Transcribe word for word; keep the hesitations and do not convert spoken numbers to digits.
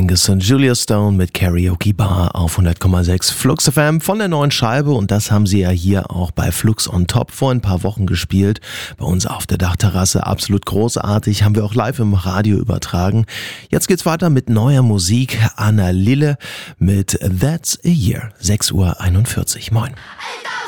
Angus und Julia Stone mit Karaoke Bar auf hundert Komma sechs Flux F M von der neuen Scheibe, und das haben sie ja hier auch bei Flux on Top vor ein paar Wochen gespielt. Bei uns auf der Dachterrasse, absolut großartig, haben wir auch live im Radio übertragen. Jetzt geht's weiter mit neuer Musik. Anna Lille mit That's a Year, sechs Uhr einundvierzig. Moin. Alter!